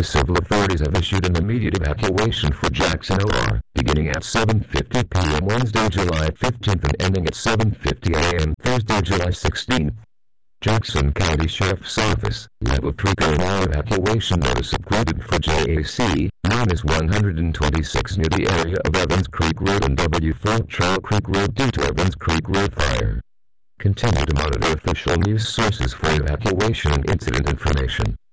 civil authorities have issued an immediate evacuation for Jackson OR, beginning at 7:50 p.m. Wednesday, July 15th and ending at 7:50 a.m. Thursday, July 16th. Jackson County Sheriff's Office, Level 3 Paramount evacuation notice upgraded for JAC, known as 126 near the area of Evans Creek Road and W4 Trail Creek Road due to Evans Creek Road fire. Continue to monitor official news sources for evacuation and incident information.